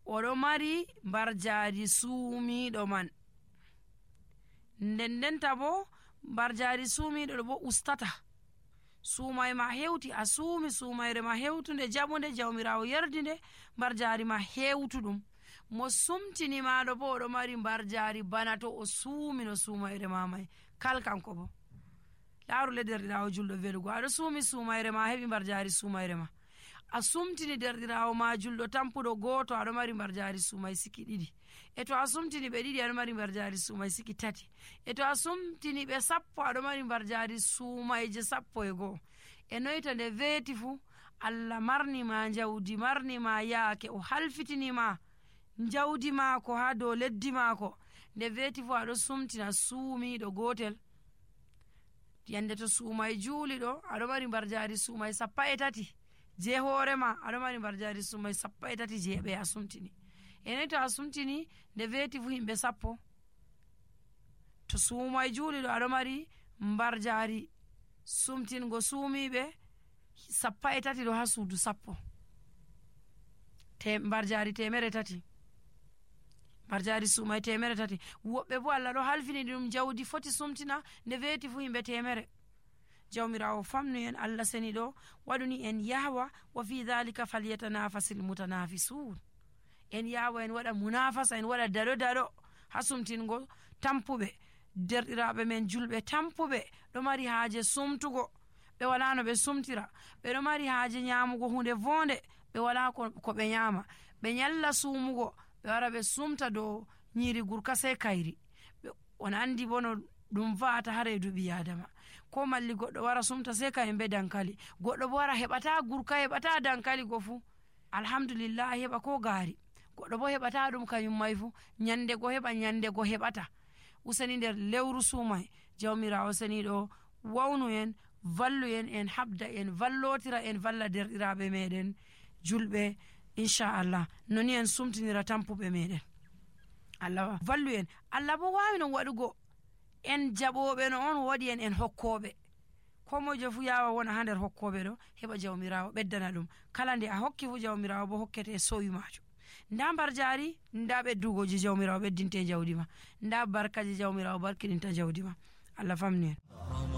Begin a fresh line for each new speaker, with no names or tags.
oɗo mari mbar jaari suumiɗo man. Ndendenta bo mbar jaari suumiɗo ɗo bo ustata suumay ma hewti, a suumi suumayre ma hewtunde jaɓunde, jawmirawo yerdinde, mbar jaari ma hewtuɗum. mo sumtini maɗo bo oɗo mari mbar jaari bana to o suumi no suumayre ma may kalkanko bo. laaru le derɗirawo julɗo velugo, aɗo suumi suumayre ma heɓi mbar jaari suumayre ma. a sumtini derɗirawo ma julɗo tampuɗo goto, aɗo mari mbar jaari suumay siki ɗiɗi. e to a sumtini ɓe ɗiɗi, aɗo mari mbar jaari suumay siki tati. e to a sumtini ɓe 10, aɗo mari mbar jaari suumayje 11. e noyta nde weeti fu Allah marnima jawdi, marnima yaake, o halfitinima jawdi maako ha dow leddi maako. nde weeti fu aɗo sumtina suumiɗo gotel. yande to suumay juuli ɗo, aɗo mari mbar jaari suumay 13 je hoorema, aɗo mari mbar jaari suumay 13 je ɓe a sumtini. enen to a sumtini nde weeti fu himɓe 10. to suumay juuli ɗo aɗo mari mbar jaari sumtingo suumiɓe 13 ɗo ha suudu 10. mbar jaari 300, mbar jaari suumay 300. woɓɓe bo Allah ɗo halfini ɗum jawdi foti sumtina nde weeti fu himɓe 100. jawmirawo famnu en, Allah seni ɗo waɗuni en yahwa wa fi dhalika falyatanafasil mutanafisun. en yahwa en waɗa munafasa, en waɗa daɗo ha sumtingo tampuɓe derɗiraɓe men julɓe tampuɓe ɗo mari haaje sumtugo, ɓe wala no ɓe sumtira, ɓe ɗo mari haaje nyamugo hunde vonde, ɓe wala ko ɓe nyama, ɓe nyalla suumugo, ɓe wara ɓe sumta dow nyiri gurka sai kayri. on andi bo no ɗum va'ata ha reedu ɓi adama. ko malli goɗɗo wara sumta sai kayen be dankali, goɗɗo bo wara heɓata gurka, heɓata dankali go fu alhamdulillah heɓa ko gaari, goɗɗo bo heɓata ɗum kanyum may fu nyande go heɓa, nyande go heɓata. useni nder lewru suumay jawmirawo seniɗo wawnu en, vallu en habda en vallotira en valla derɗiraɓe meɗen julɓe inchallah, noni en sumtinira tampuɓe meɗen. Allah vallu en. Allah bo wawi non waɗugo en jaɓoɓe no on waɗi en hokkoɓe. ko mojo fu yawa wona ha nder hokkoɓe ɗo, heɓa jawmirawo ɓeddana ɗum. kala nde a hokki fu jawmirawo bo hokkete e sowi majo. nda mbar jaari, nda ɓeddugoji jawmirawo ɓeddinte jawdi ma, nda barkaji jawmirawo barkiɗinta jawdi ma. Allah famni en.